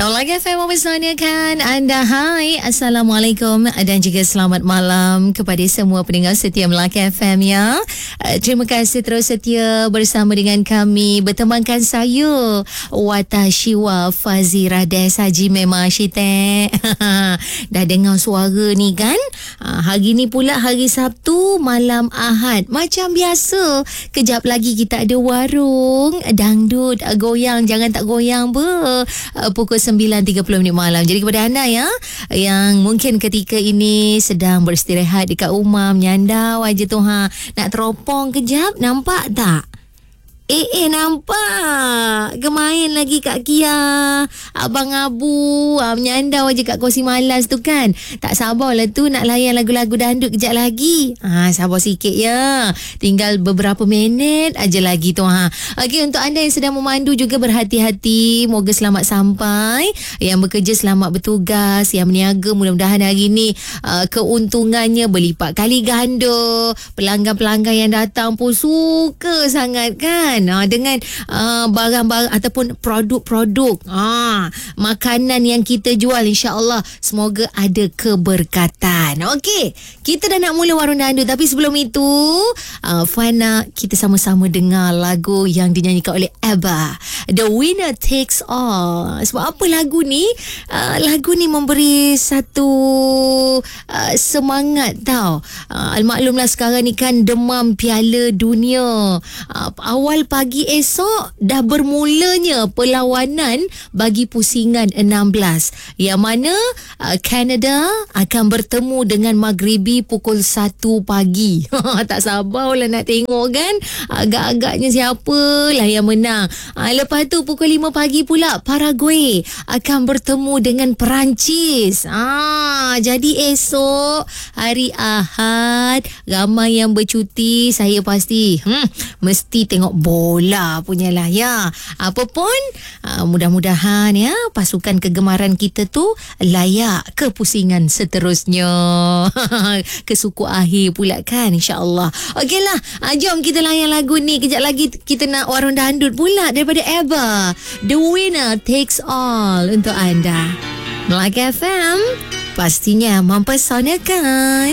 Melaka FM mempersoniakan anda. Hai, Assalamualaikum dan juga selamat malam kepada semua pendengar setia Melaka FM ya. Terima kasih terus setia bersama dengan kami. Bertemankan saya Watashiwa Fazira Des Haji Memang Syitek. Dah dengar suara ni kan? Hari ni pula hari Sabtu malam Ahad. Macam biasa, kejap lagi kita ada warung dangdut goyang. Jangan tak goyang pukul 9.30 malam. Jadi kepada anda ya yang mungkin ketika ini sedang beristirahat dekat rumah, menyandau aja tu nak teropong kejap, nampak tak? Nampak kemain lagi Kak Kia, Abang Abu menyandau aja kat kursi malas tu kan. Tak sabarlah tu nak layan lagu-lagu dangdut kejap lagi. Sabar sikit ya, tinggal beberapa minit aja lagi tu. Okey, untuk anda yang sedang memandu juga berhati-hati, moga selamat sampai. Yang bekerja selamat bertugas, yang berniaga mudah-mudahan hari ni keuntungannya berlipat kali ganda. Pelanggan-pelanggan yang datang pun suka sangat kan dengan barang-barang ataupun produk-produk makanan yang kita jual. InsyaAllah semoga ada keberkatan. Okey, kita dah nak mula warung dangdut, tapi sebelum itu Fana, kita sama-sama dengar lagu yang dinyanyikan oleh ABBA, The Winner Takes All. Sebab apa lagu ni? Lagu ni memberi satu semangat tau. Maklumlah sekarang ni kan demam Piala Dunia. Awal pagi esok dah bermulanya perlawanan bagi pusingan 16, yang mana Canada akan bertemu dengan Maghribi pukul 1 pagi. Tak sabarlah nak tengok kan, agak-agaknya siapalah yang menang. Lepas tu pukul 5 pagi pula Paraguay akan bertemu dengan Perancis. Jadi esok hari Ahad ramai yang bercuti. Saya pasti mesti tengok bola punyalah ya. Apa pun mudah-mudahan ya pasukan kegemaran kita tu layak ke pusingan seterusnya. Ke suku akhir pula kan, insya-Allah. Okeylah, jom kita layan lagu ni. Kejap lagi kita nak warung dangdut pula daripada ABBA, The Winner Takes All untuk anda. Melaka FM pastinya mempersoniakan.